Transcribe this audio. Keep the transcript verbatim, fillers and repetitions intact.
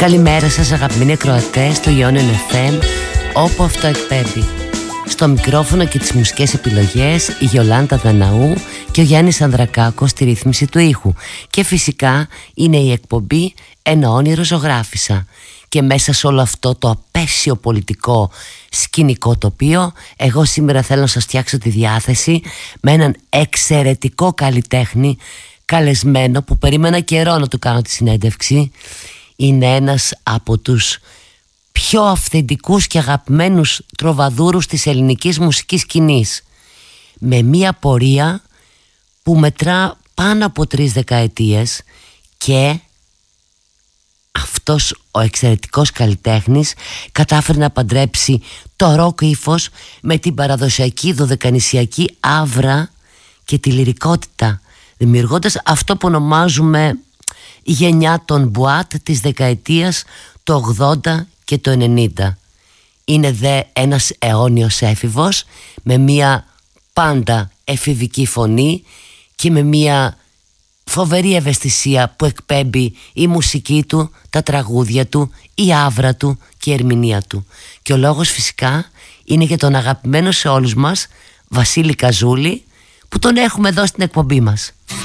Καλημέρα σας αγαπημένοι ακροατές στο Ion εφ εμ, όπου αυτό εκπέμπει. Στο μικρόφωνο και τις μουσικές επιλογές η Γιολάντα Δαναού και ο Γιάννης Ανδρακάκος στη ρύθμιση του ήχου. Και φυσικά είναι η εκπομπή Ένα όνειρο ζωγράφισα. Και μέσα σε όλο αυτό το απέσιο πολιτικό σκηνικό τοπίο, εγώ σήμερα θέλω να σας φτιάξω τη διάθεση με έναν εξαιρετικό καλλιτέχνη καλεσμένο που περίμενα καιρό να του κάνω τη συνέντευξη. Είναι ένας από τους πιο αυθεντικούς και αγαπημένους τροβαδούρους της ελληνικής μουσικής σκηνής, με μία πορεία που μετρά πάνω από τρεις δεκαετίες, και αυτός ο εξαιρετικός καλλιτέχνης κατάφερε να παντρέψει το ροκ ύφος με την παραδοσιακή δωδεκανησιακή άβρα και τη λυρικότητα, δημιουργώντας αυτό που ονομάζουμε η γενιά των μπουάτ της δεκαετίας το ογδόντα και το ενενήντα. Είναι δε ένας αιώνιος έφηβος με μια πάντα εφηβική φωνή και με μια φοβερή ευαισθησία που εκπέμπει η μουσική του, τα τραγούδια του, η άβρα του και η ερμηνεία του. Και ο λόγος φυσικά είναι για τον αγαπημένο σε όλους μας Βασίλη Καζούλη, που τον έχουμε εδώ στην εκπομπή μας.